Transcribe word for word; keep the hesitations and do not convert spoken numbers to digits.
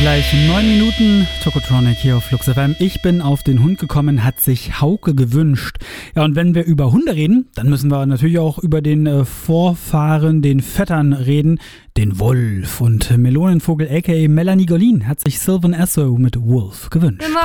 Gleich neun Minuten Tokotronic hier auf Flux F M. Ich bin auf den Hund gekommen, hat sich Hauke gewünscht. Ja, und wenn wir über Hunde reden, dann müssen wir natürlich auch über den äh, Vorfahren, den Vettern reden, den Wolf. Und Melonenvogel aka Melanie Golin hat sich Sylvan Esso mit Wolf gewünscht.